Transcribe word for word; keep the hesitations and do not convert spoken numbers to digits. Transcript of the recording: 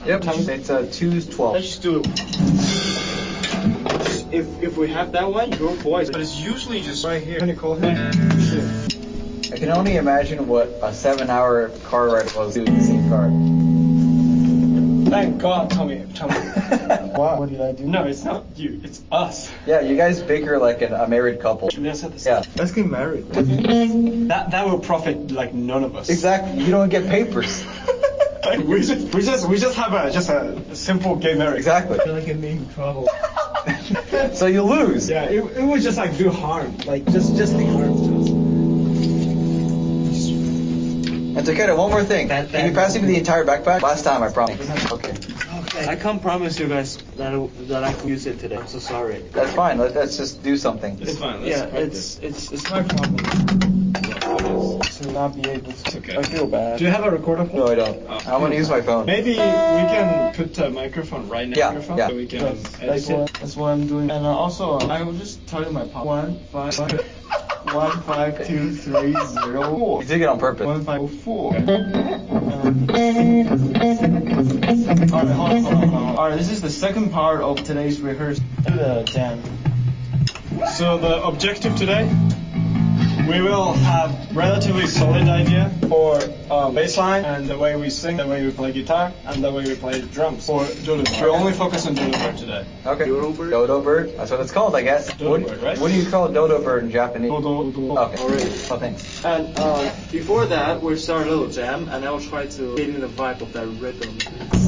Yep, it's uh, two twelve. Let's just do it. If if we have that one, go boys. But it's usually just right here. Can you call him? I can only imagine what a seven-hour car ride was to the same car. Thank God, Tommy. Tommy. What? What did I do? No, it's not you. It's us. Yeah, you guys bicker like an, a married couple. Let's have the same. Yeah, Let's get married. That that will profit like none of us. exactly. You don't get papers. Like, we just we just we just have a just a simple gay marriage. Exactly. I feel like I'm in trouble. So you lose. Yeah, it, it would just like do harm. Like just just the harm to us. And Takeda, one more thing. That- Can you that- pass me the entire backpack? Last time, I promise. Okay. Okay. I can't promise you guys that I, that I can use it today. I'm so sorry. That's fine. Let, let's just do something. It's fine. Let's Yeah, practice. it's it's it's my problem to not be able to. Okay. I feel bad. Do you have a recorder? No, I don't. Oh. I want to use my phone. Maybe we can put a microphone right next Yeah, to your phone yeah. so we can That's, edit that's it. what that's what I'm doing. And uh, also, uh, I will just tell you my pop. One five one five two three zero four. You did it on purpose. One five four. Um, Alright, hold on, hold on, hold on. Alright, this is the second part of today's rehearsal. Do the jam. So the objective today, we will have relatively solid idea for uh, bass line and the way we sing, the way we play guitar, and the way we play drums. For Dodo Bird. We'll only focus on Dodo Bird today. Okay. Dodo bird? Dodo bird. That's what it's called, I guess. Dodo what, bird, right? What do you call dodo bird in Japanese? Dodo, dodo. Okay. Alright. Oh, thanks. And uh, before that, we'll start a little jam, and I'll try to get in the vibe of that rhythm.